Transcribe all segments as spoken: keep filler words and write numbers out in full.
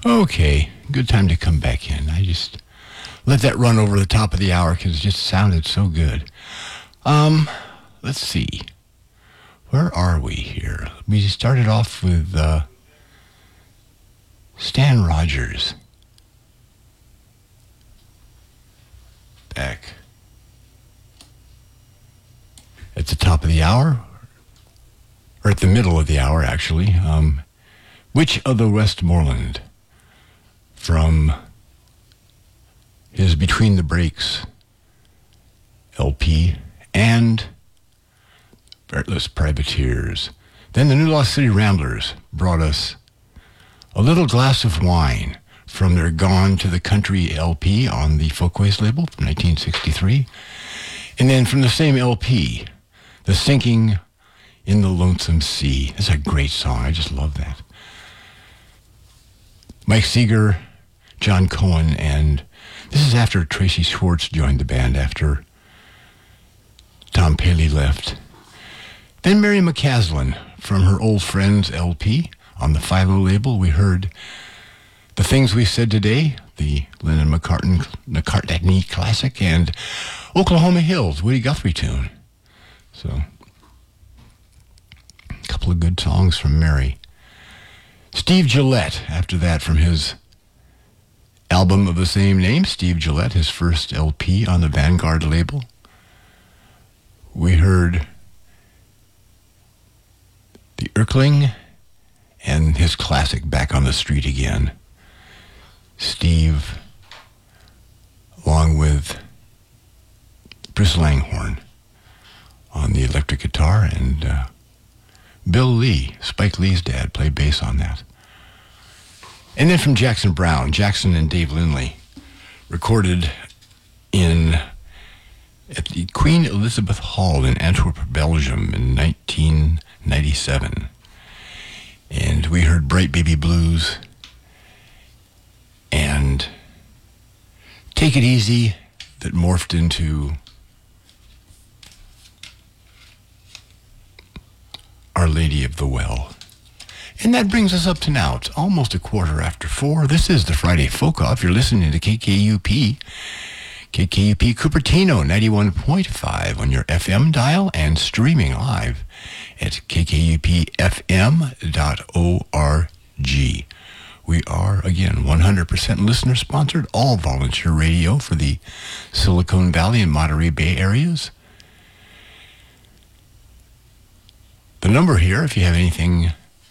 Okay, good time to come back in. I just let that run over the top of the hour because it just sounded so good. Um, let's see. Where are we here? We started off with uh, Stan Rogers. Back at the top of the hour, or at the middle of the hour, actually. Um, Witch of the Westmoreland, from his Between the Breaks L P, and Bartless Privateers. Then the New Lost City Ramblers brought us A Little Glass of Wine from their Gone to the Country L P on the Folkways label from nineteen sixty-three. And then from the same L P, The Sinking in the Lonesome Sea. It's a great song. I just love that. Mike Seeger, John Cohen, and this is after Tracy Schwartz joined the band after Tom Paley left. Then Mary McCaslin from her Old Friends L P on the Philo label. We heard The Things We Said Today, the Lennon McCartney, McCartney classic, and Oklahoma Hills, Woody Guthrie tune. So, a couple of good songs from Mary. Steve Gillette, after that, from his album of the same name, Steve Gillette, his first L P on the Vanguard label. We heard The Erkling and his classic Back on the Street Again. Steve, along with Bruce Langhorne on the electric guitar, and uh, Bill Lee, Spike Lee's dad, played bass on that. And then from Jackson Browne, Jackson and Dave Lindley recorded in at the Queen Elizabeth Hall in Antwerp, Belgium in nineteen ninety-seven. And we heard Bright Baby Blues and Take It Easy, that morphed into Our Lady of the Well. And that brings us up to now. It's almost a quarter after four. This is the Friday Folk Off. You're listening to K K U P. K K U P Cupertino, ninety-one point five on your F M dial, and streaming live at k k u p f m dot org. We are, again, one hundred percent listener-sponsored, all volunteer radio for the Silicon Valley and Monterey Bay areas. The number here, if you have anything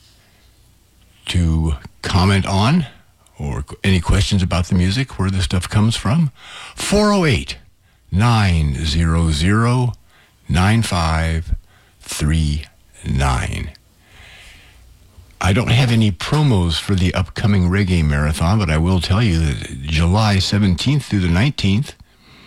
to comment on or any questions about the music, where this stuff comes from, four oh eight, nine hundred, nine five three nine. I don't have any promos for the upcoming Reggae Marathon, but I will tell you that July seventeenth through the nineteenth,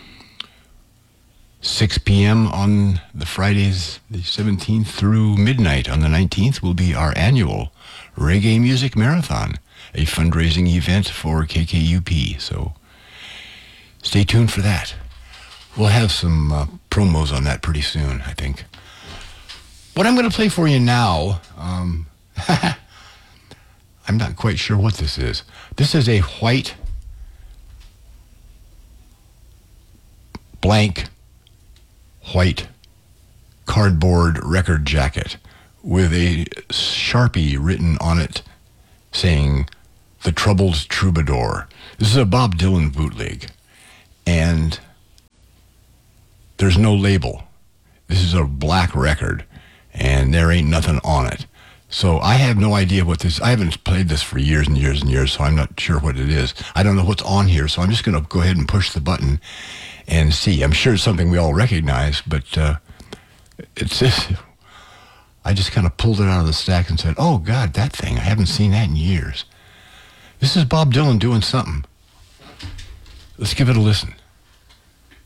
six p.m. on the Fridays, the seventeenth through midnight on the nineteenth, will be our annual Reggae Music Marathon, a fundraising event for K K U P. So stay tuned for that. We'll have some uh, promos on that pretty soon, I think. What I'm going to play for you now, um, I'm not quite sure what this is. This is a white, blank, white cardboard record jacket with a Sharpie written on it saying, The Troubled Troubadour. This is a Bob Dylan bootleg, and there's no label. This is a black record, and there ain't nothing on it. So I have no idea what this, I haven't played this for years and years and years, so I'm not sure what it is. I don't know what's on here, so I'm just going to go ahead and push the button and see. I'm sure it's something we all recognize, but uh, it's this. I just kind of pulled it out of the stack and said, oh, God, that thing. I haven't seen that in years. This is Bob Dylan doing something. Let's give it a listen.